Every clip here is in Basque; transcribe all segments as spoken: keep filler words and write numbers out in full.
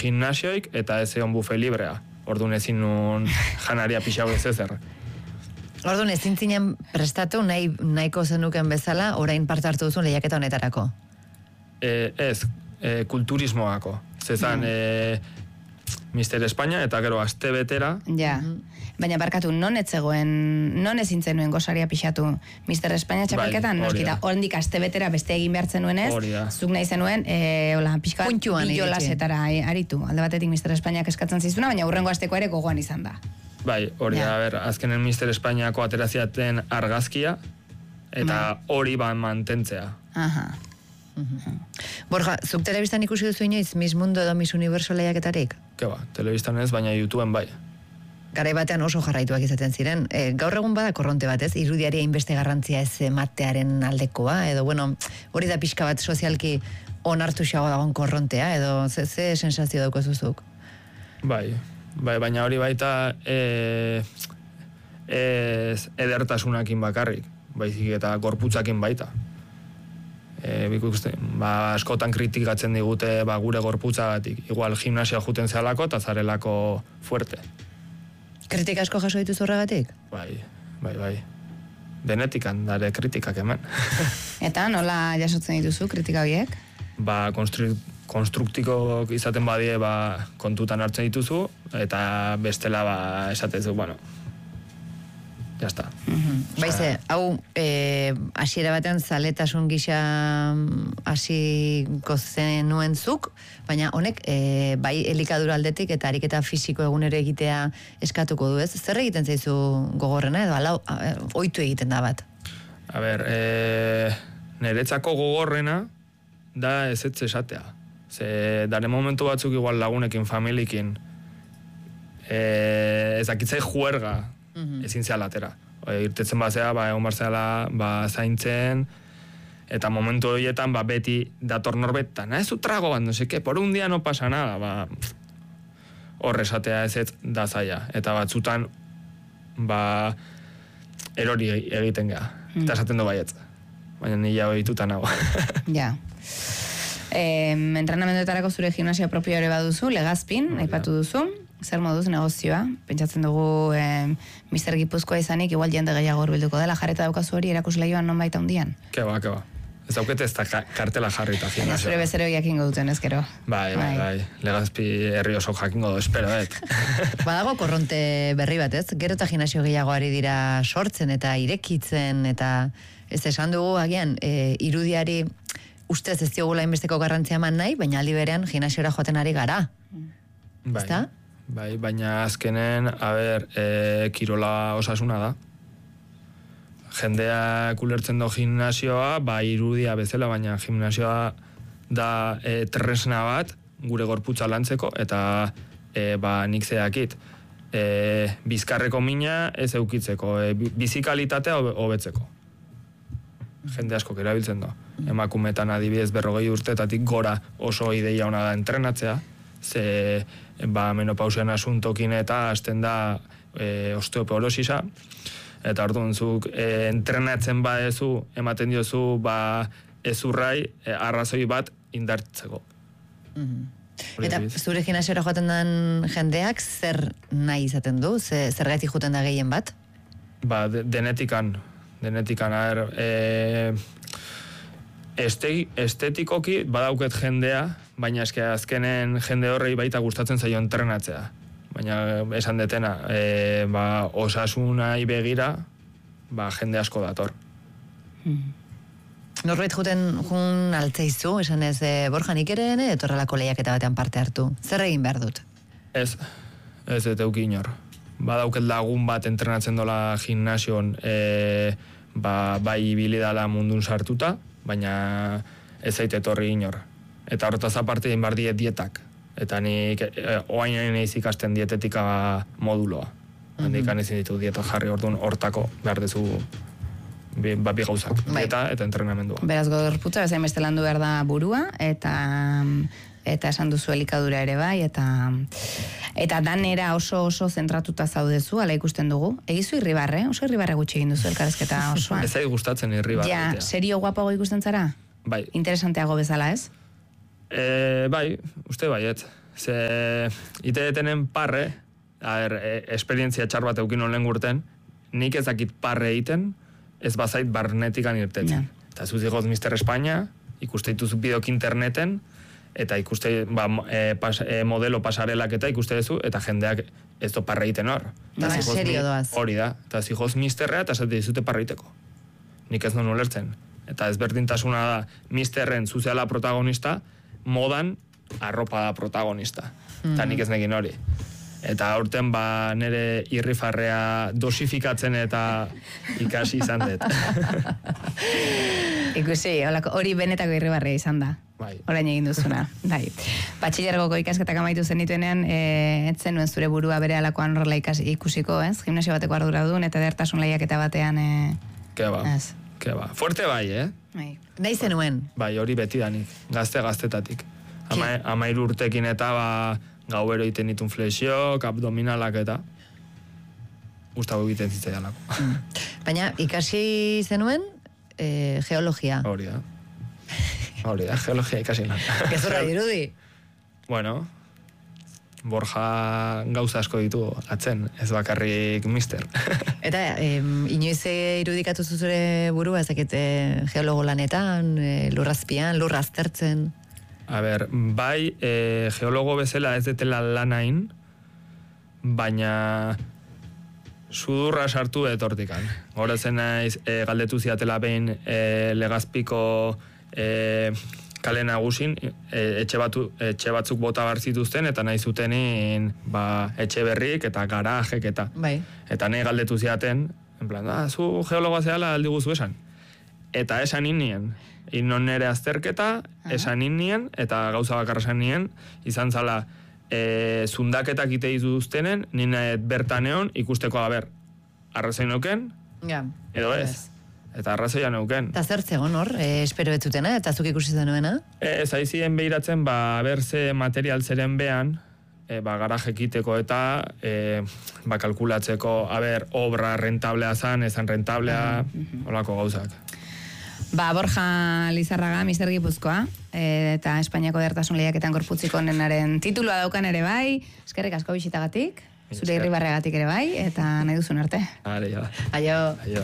gimnasioik eta ez egon bufe librea. Orduan ezin nun janaria pixau ez ezer. Orduan ezin zinen prestatu nahi, nahiko zenuken bezala, orain parte hartu duzun lehiaketa honetarako? E, ez, e, kulturismoako. Zezan, mm. e, Mister Espainia eta gero aste betera. Ja, baina barkatu, non etzegoen, non ezin zenuen gosaria pixatu Mister Espainia txapelketan, bai, noskita, hondik aste betera beste egin behar zenuenez, zuk nahi zenuen, e, hola, pixka biolasetara aritu, alde batetik Mister Espainiak eskatzen zizuna, baina hurrengo asteko ere gogoan izan da. Bai, hori da, ber, azkenen Mister Espainiako ateraziaten argazkia, eta hori ba mantentzea. Aha. Uh-huh. Borja, zuk telebistan ikusi duzu inoiz Miss Mundo edo Miss Universo lehiaketarik? Ke ba, telebistan ez, baina YouTubeen bai. Garai batean oso jarraituak izaten ziren. E, gaur egun bada korronte bat, ez? Irudiari hainbeste garrantzia ez ematearen aldekoa, edo bueno, hori da pixka bat sozialki onartu xago dagoen korrontea, edo ze, ze sensazio dauko zuzuk? Bai, bai, baina hori baita e, ez edertasunakin bakarrik, baizik eta gorputzakin baita. E, bikuste, ba, askotan kritikatzen digute ba, gure gorputzagatik. Igual gimnasia juten zehalako eta zarelako fuerte. Kritika asko jaso dituz horregatik? Bai, bai, bai. Denetikan dare kritikak hemen. Eta nola jasotzen dituzu kritika horiek? Ba, konstru, konstruktiko izaten badie ba, kontutan hartzen dituzu, eta bestela ba, esatezu, bueno, jazta. Uh-huh. Baize, hau, e, hasiera batean zaletasun gisa hasiko zenuen zuk, baina honek, e, bai elikadura aldetik eta ariketa fisiko egunero egitea eskatuko du, ez? Zer egiten zaizu gogorrena, edo ala, ohitu egiten da bat? A ber, e, niretzako gogorrena da ez ez esatea. Ze, dare momentu batzuk igual lagunekin, familikin, e, ezakitzai juerga, Mm-hmm. ezin zehala atera. E, irtetzen bazea, ba, egon barzela, ba, zaintzen, eta momentu horietan, ba, beti dator norbetan, ez trago bat, no seke, por un dia no pasa nada, ba, horre esatea ez ez da zaila. Eta batzutan, ba, erori egiten geha. Mm. Eta esaten du baietz. Baina nila behituta nago. Ja. Eh, entrenamenduetarako zure gimnasia propio ere baduzu, Legazpin, aipatu duzu. Zer moduz negozioa, pentsatzen dugu eh, Mister Gipuzkoa izanik, igual jende gehiago hurbilduko dela, jarreta daukazu hori erakusleioan non baita hundian? Ke ba, ke ba. Ez daukete ez da kartela jarrita gimnasioa. Zure bezero jakingo duten ezkero. Bai, bai, bai. Legazpi herri oso jakingo du, espero, et. Badago korronte berri bat, ez? Gero eta gimnasio gehiago ari dira sortzen eta irekitzen, eta ez esan dugu, agian, e, irudiari ustez ez diogula inbesteko garrantzia eman nahi, baina aldi berean gimnasiora joaten ari gara. Bai. Ezta? Bai, baina azkenen, a ber, e, kirola osasuna da. Jendea kulertzen do gimnasioa, ba, irudia bezala, baina gimnasioa da e, tresna bat, gure gorputza lantzeko, eta e, ba, nik zeakit. E, bizkarreko mina ez eukitzeko, e, bizikalitatea hobetzeko. Jende asko erabiltzen da. Emakumetan adibidez berrogei urtetatik gora oso ideia ona da entrenatzea, ze ba, menopausian asuntokin eta hasten da e, osteoporosisa, eta orduan zuk e, entrenatzen badezu, ematen diozu ba, ezurrai e, arrazoi bat indartzeko. Mm-hmm. Eta zure gimnasiora joaten den jendeak zer nahi izaten du? Zer, zergatik joaten da gehien bat? Ba, de, denetikan, denetikan, er, e, este, estetikoki badauket jendea, baina eske azkenen jende horrei baita gustatzen zaio entrenatzea. Baina esan detena, e, ba, osasunai begira, ba, jende asko dator. Hmm. Norbait juten jun altzaizu, esan ez, e, Borja nik ere etorrelako lehiaketa batean parte hartu. Zer egin behar dut? Ez, ez ez euki inor. Badauket lagun bat entrenatzen dola gimnasion, e, ba, bai ibili dala mundun sartuta, baina ez zaite etorri inor. Eta horretaz aparte egin behar diet dietak. Eta nik e, oain nahiz ikasten dietetika moduloa. Handik mm-hmm. ezin ditu dieta jarri orduan hortako behar dezu bi, ba, bi gauzak. Bai. Dieta eta entrenamendua. Beraz gorputza, bezain beste landu behar da burua, eta eta esan duzu elikadura ere bai, eta eta danera oso oso zentratuta zaudezu, ala ikusten dugu. Egizu irribarre, oso irribarre gutxi egin duzu elkarrezketa osoan. Ez zait gustatzen irribarre. Ja, serio guapago ikusten zara? Bai. Interesanteago bezala, ez? E, bai, uste baiet. ze ite detenen parre, a ber, e, esperientzia txar bat eukin olen gurten, nik ez dakit parre egiten, ez bazait barnetikan irtetzen. Yeah. Eta zuz digoz mister Espainia, ikuste dituzu bidok interneten, eta ikuste ba, e, pas, e, modelo pasarelak eta ikuste duzu, eta jendeak ez do parre egiten hor. No, serio doaz. Hori da, eta zijoz misterrea, eta zate dizute parre egiteko. Nik ez non ulertzen. Eta ezberdintasuna da, misterren zuzeala protagonista, modan arropa da protagonista. Mm. Eta nik ez negin hori. Eta aurten ba nire irrifarrea dosifikatzen eta ikasi izan dut. Ikusi, hori benetako irribarrea izan da. Bai. Orain egin duzuna. Bai. Batxilergoko ikasketak amaitu zenituenean, e, etzen nuen zure burua bere alakoan horrela ikusiko, ez? Gimnasio bateko arduradun eta edertasun lehiaketa batean... E... Ke ba, ez. Ke ba. Fuerte bai, eh? Bai. Nahi zenuen? Bai, hori beti danik. Gazte-gaztetatik. Ama, amair urtekin eta ba... gauero iten ditun flexioak, abdominalak eta gustago egiten zitzaidanako. Mm. Baina ikasi zenuen e, geologia. Hori da. Hori da, geologia ikasi lan. Gezurra dirudi. Bueno, Borja gauza asko ditu atzen, ez bakarrik mister. Eta em, inoiz irudikatu zuzure burua, ezakit e, geologo lanetan, e, lurrazpian, lurra aztertzen... A ber, bai, e, geologo bezala ez detela lanain, baina sudurra sartu etortikan. Horazen naiz, e, galdetu ziatela behin e, Legazpiko e, kale nagusin, e, etxe, batu, etxe batzuk bota bar zituzten, eta nahi zutenin ba, etxe berrik eta garajek eta. Bai. Eta nahi galdetu ziaten, en plan, ah, zu geologoa zehala aldi guzu esan. Eta esan nien. Inon nere azterketa, esan nien, eta gauza bakarra esan nien, izan zala, e, zundaketak ite dituztenen, nina bertan egon, ikusteko haber, arrazoi neuken, ja. Edo ez. Yes. Eta arrazoia neuken. Eta zer zegoen hor, e, espero betutena, eta zuk ikusi zenuena? Ez, aizien behiratzen, ba, berze material zeren behan, e, ba, garajekiteko eta, e, ba, kalkulatzeko, haber, obra rentablea zan, ezan rentablea, uh-huh. Olako gauzak. Ba, Borja Lizarraga, mister Gipuzkoa, e, eta Espainiako edertasun lehiaketan gorputziko onenaren titulua daukan ere bai, eskerrik asko bisitagatik, zure irribarregatik ere bai, eta nahi duzun arte. Are, ja. Aio. Aio.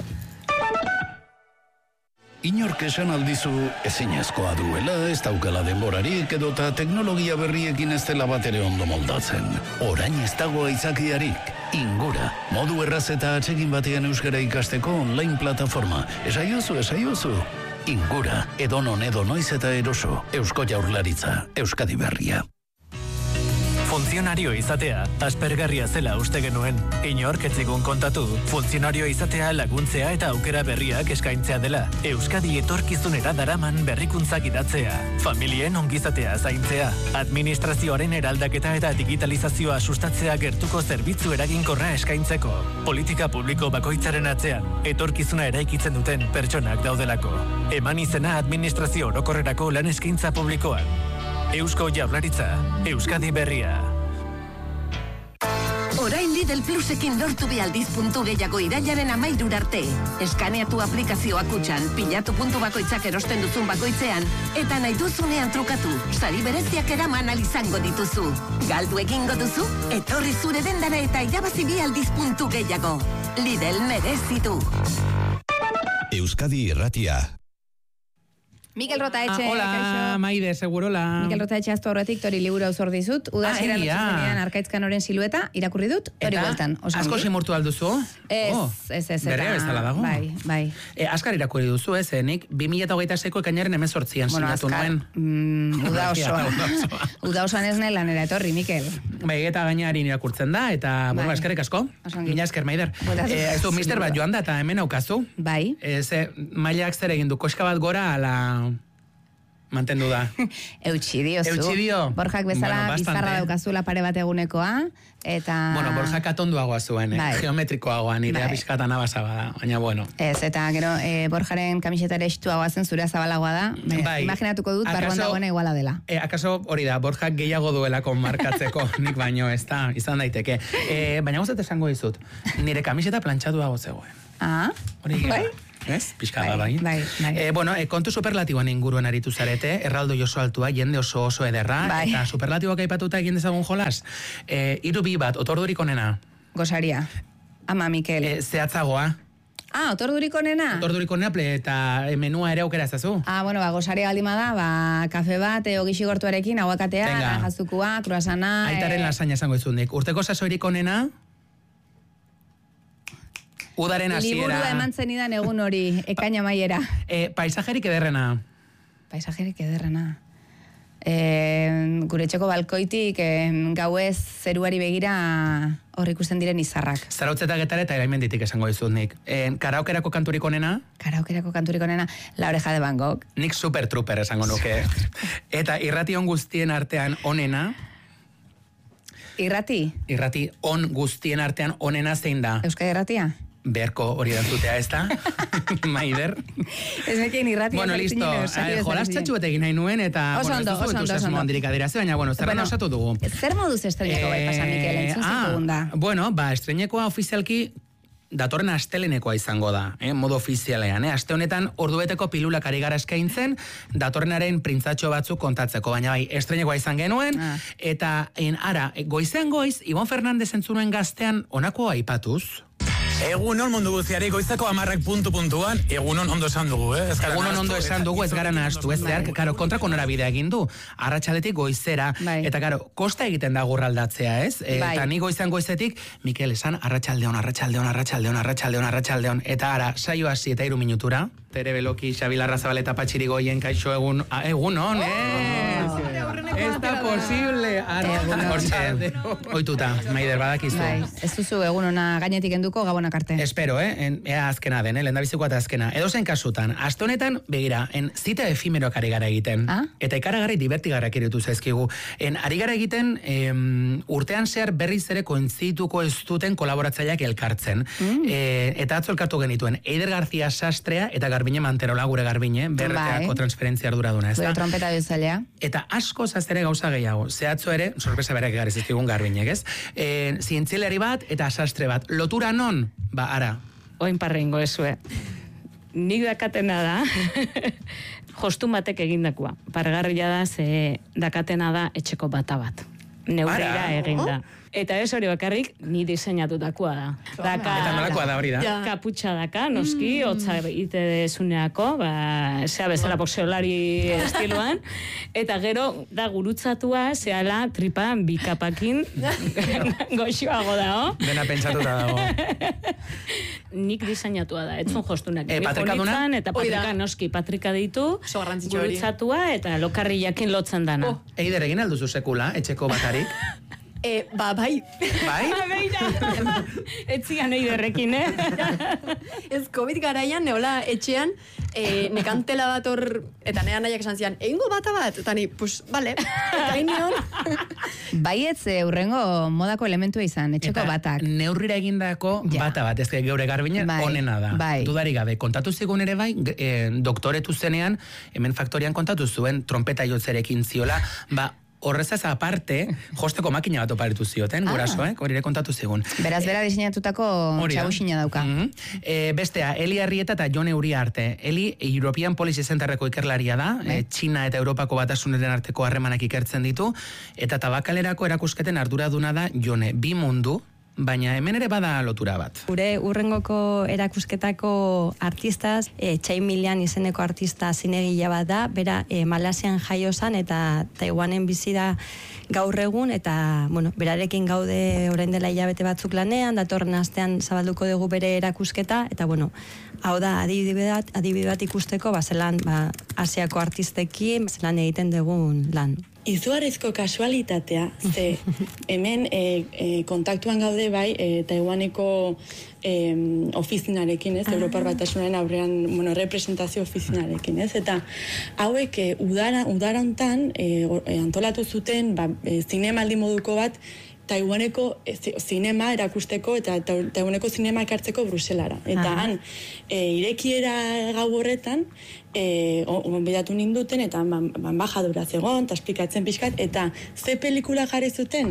Inork esan aldizu ezinezkoa duela, ez daukala denborarik edota teknologia berriekin ez dela bat ere ondo moldatzen. Orain ez dago aitzakiarik. Ingura, modu erraz eta atsegin batean euskara ikasteko online plataforma. Esaiozu, esaiozu. Ingura, edonon edo noiz eta eroso. Eusko Jaurlaritza, Euskadi Berria. Funtzionario izatea, aspergarria zela uste genuen. Inork etzigun kontatu, funtzionario izatea laguntzea eta aukera berriak eskaintzea dela. Euskadi etorkizunera daraman berrikuntzak idatzea. Familien ongizatea zaintzea. Administrazioaren eraldaketa eta digitalizazioa sustatzea gertuko zerbitzu eraginkorra eskaintzeko. Politika publiko bakoitzaren atzean, etorkizuna eraikitzen duten pertsonak daudelako. Eman izena administrazio orokorrerako lan eskaintza publikoan. Eusko Jaurlaritza, Euskadi Berria. Orain Lidl Plusekin lortu bialdiz puntu gehiago irailaren amairur arte. Eskaneatu aplikazioa kutxan, pilatu puntu bakoitzak erosten duzun bakoitzean, eta nahi duzunean trukatu, sari bereziak eraman izango dituzu. Galdu egingo duzu, etorri zure dendara eta irabazi bialdiz puntu gehiago. Lidl merezitu. Euskadi Irratia. Mikel Rotaetxe, ah, hola, kaixo. Maide, segurola. Mikel Rotaetxe aztu aurretik, tori liburu auzor dizut. Uda ah, ziren otzuzenean arkaitzkan oren silueta, irakurri dut, tori bueltan. Asko simurtu alduzu? Ez, oh, ez, ez. Berrea bezala dago. Bai, bai. E, askar irakurri duzu, ez, nik bi mila hogeita seiko ekainaren emezortzian bueno, sinatu nuen. Mm, uda osoan. Uda osoan ez nahi lanera etorri, Mikel. Bai, eta gainari irakurtzen da, eta, bai. Bueno, eskerrik asko. Mila esker, Maider. Eh, ez du, mister bat joan da, eta hemen aukazu. Bai. Ez, mailak zer egin du, koska bat gora, ala... Mantendu da. Eutxidio zu. Eutxidio. Borjak bezala bueno, bizarra daukazula pare bat egunekoa, eta... Bueno, Borjak atonduagoa zuen, eh? Bai. Geometrikoagoa, nirea bai. Pixkatan abasaba da, baina bueno. Ez, eta gero, e, Borjaren kamisetare estuagoa zen, zure zabalagoa da. Bai. Imaginatuko dut, barruan dagoena iguala dela. E, akaso hori da, Borjak gehiago duelako markatzeko, nik baino, ez da, izan daiteke. E, baina gozat esango dizut, nire kamiseta plantxatuago zegoen. Ah, hori bai? ez? Pixka bai, bai. bai, bai. E, bueno, e, kontu superlatiboan inguruan aritu zarete, erraldo oso altua, jende oso oso ederra, bai. Eta superlatiboak aipatuta egin dezagun jolas. E, iru bi bat, otordurik onena. Gosaria. Ama, Mikel. E, zehatzagoa. Ah, otordurik onena? Otordurik onena, eta menua ere aukera ezazu. Ah, bueno, ba, gosaria baldima da, ba, kafe bat, e, ogixi gortuarekin, aguakatea, jazukua, kruasana... Aitaren e... lasaina esango izundik. Urteko sasoirik onena... Udaren hasiera. Liburua eman zenidan egun hori, ekaina maiera. E, paisajerik ederrena. Paisajerik ederrena. E, gure txoko balkoitik e, gauez zeruari begira hor ikusten diren izarrak. Zarautzetak getare eta eraimenditik esango dizut nik. E, karaokerako kanturik onena? Karaokerako kanturik onena, La Oreja de Van Gogh. Nik super trooper esango nuke. Eta irrati on guztien artean onena? Irrati? Irrati on guztien artean onena zein da? Euskadi Irratia? Beharko hori dantzutea, ez da? Maider. Ez nekein irrati. Bueno, listo. Jolas txatxuet egin nahi nuen, eta... Oso ondo, oso ondo, oso ondo. Handirik adirazi, baina, bueno, zerren osatu dugu. Zer moduz estreñeko bai pasa, Mikel, entzun zitugun da? Bueno, ba, estreñekoa ofizialki datorren astelenekoa izango da, eh, modu ofizialean, eh? Aste honetan ordubeteko pilulak ari gara eskaintzen, datorrenaren printzatxo batzuk kontatzeko, baina bai, estreñekoa izan genuen, ah. eta en, ara, goizean goiz, Ibon Fernandez entzunuen gaztean onako aipatuz. Egunon mundu guztiari goizako amarrak puntu puntuan, egunon ondo esan dugu, eh? Egunon ondo esan dugu, ez gara nahastu, ez zehar, karo, kontrako norabidea egin du, arratsaletik goizera, bai. Eta karo, kosta egiten da gurraldatzea, ez? Bai. Eta ni goizan goizetik, Mikel esan, arratsaldeon, arratsaldeon, arratsaldeon, arratsaldeon, arratsaldeon, eta ara, saio hasi eta hiru minutura, Tere Beloki, Xabi Larrazabal eta Patxiri Goien, kaixo egun, ah, egunon, eh? Ez da posible, arratsalde. Oituta, Maider, badakizu. Bai, ez duzu egunona gainetik enduko gabonak arte. Espero, eh? En, ea azkena den, eh? Lehendabizikoa eta azkena. Edo zen kasutan, aste honetan, begira, en zita efimeroak ari gara egiten. Ah? Eta ikaragarri divertigarrak iritu zaizkigu. En ari gara egiten, em, urtean zehar berriz ere kointzituko ez duten kolaboratzaileak elkartzen. Mm. E, eta atzo elkartu genituen, Eider García Sastrea eta Garbine Manterola, gure Garbine, berreteako bai. Transferentzia arduraduna, ez da? Gure trompeta bizalea. Eta asko zaztere gauza gehiago. Zehatzo ere, sorpresa berak egarriz ezkigun Garbinek, ez? E, zientzialari bat eta sastre bat. Lotura non? Ba, ara. Oin parrengo ezue. Nik dakatena da, jostun batek egindakoa. Pargarria da, ze dakatena da etxeko bata bat. Neurera eginda. Oh? Eta ez hori bakarrik, ni diseinatutakoa da. Daka, eta nolakoa da hori da? Ja. Kaputxa daka, noski, mm. hotza ite dezuneako, ba, zea bezala boxeolari estiloan, eta gero da gurutzatua, zehala tripa bikapakin goxoago dago. Dena pentsatuta dago. Nik diseinatua da, etzun jostunak. E, patrikaduna? Eta patrika, noski, patrika ditu, gurutzatua, eta lokarri jakin lotzen dana. Oh. Eider, egin alduzu sekula, etxeko batarik? E, ba, bai. Bai? Beira. Etzian eiderrekin, eh? Ez, COVID garaian, neola etxean, e, nekantela bat hor, eta nea nahiak esan zian, egingo bata bat, eta ni, pues, bale, eta inion. Baietz, urrengo modako elementua izan, etxeko eta batak. Neurrira egindako ja. Bata bat, ez geure Garbinen bai. Onena da. Bai. Dudarik gabe, kontatu zigun ere bai, e, doktoretu zenean, hemen faktorian kontatu zuen, trompeta jotzerekin ziola, ba, horrezaz aparte, josteko makina bat oparitu zioten, ah. guraso, eh? Horire kontatu zigun. Beraz, bera diseinatutako txagusina dauka. Mm-hmm. e, bestea, Eli Arrieta eta Jone Uriarte. Eli, European Policy Centerreko ikerlaria da, e, Txina eta Europako batasunaren arteko harremanak ikertzen ditu, eta tabakalerako erakusketen arduraduna da Jone, bi mundu, baina hemen ere bada lotura bat. Gure urrengoko erakusketako artistaz, e, Txai Milian izeneko artista zinegila bat da, bera e, Malasian jaiozan eta Taiwanen bizi da gaur egun, eta bueno, berarekin gaude orain dela hilabete batzuk lanean, datorren astean zabalduko dugu bere erakusketa, eta bueno, hau da adibide bat, adibide bat ikusteko, ba, zelan, ba, Asiako artistekin, zelan egiten dugun lan. Izugarrizko kasualitatea, ze hemen e, e, kontaktuan gaude bai, e, Taiwaneko e, ofizinarekin, ez, ah. Europar Batasunaren aurrean, bueno, representazio ofizinarekin, ez, eta hauek e, udara, udara hontan e, antolatu zuten, ba, e, zinemaldi moduko bat, Taiwaneko e, zinema erakusteko eta Taiwaneko zinema ekartzeko Bruselara. Eta ah. han, e, irekiera gau horretan, e, onbidatu ninduten, eta embajadura zegoen, eta esplikatzen pixkat, eta ze pelikula jarri zuten?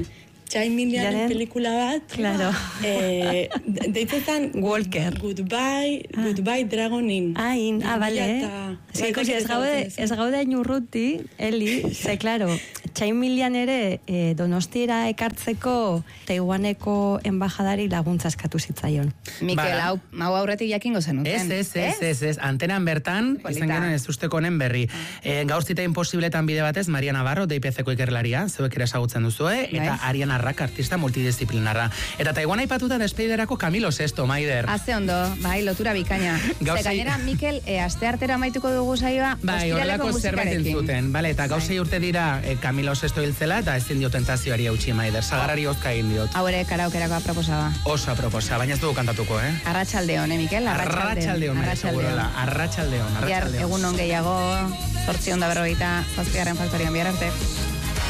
Chai Milianen pelikula bat. Claro. Eh, deitzetan Walker. Goodbye, ah. Goodbye Dragonin. Ah, in, ah, bale. Ez ikusi, ez gaude, ez gaude inurruti, Eli, ze, claro, Chai Milian ere eh, Donostiera ekartzeko Taiwaneko embajadari laguntza eskatu zitzaion. Mikel, hau, hau aurretik jakingo zenuten. Ez, ez, ez, ez, ez, antenan bertan, izan genuen ez usteko honen berri. E, gaur zita imposibletan bide batez, Maria Navarro, D I P C-ko ikerlaria, zeuek ere esagutzen duzue, eta Ariana Arrak, artista multidisciplinarra. Eta Taiwan aipatuta despediderako Camilo Sesto, Maider. Haze ondo, bai, lotura bikaina. Ze gainera, Mikel, e, aste artera amaituko dugu saioa, bai, horrelako zerbait entzuten, bale, eta gauzei urte dira e, Camilo Sesto hiltzela, eta ezin dio tentazioari hautsi, Maider, sagarrari ozka egin diot. Hau ere, karaokerako aproposaba. Oso aproposa, baina ez dugu kantatuko, eh? Arratxaldeon, eh, Mikel? Arratxaldeon, Arratxaldeon, Arratxaldeon. Bihar egun on gehiago, zortzi onda berrogeita, zazpigarren faktorian, bihar arte.